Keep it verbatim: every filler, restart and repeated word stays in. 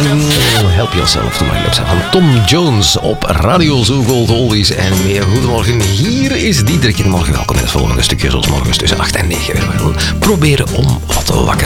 Help Yourself to My Lips van Tom Jones op Radio Zoo Gold Oldies en meer. Goedemorgen, hier is Diederik. Morgen welkom in het volgende stukje, zoals morgen tussen acht en negen. We gaan proberen om wat wakker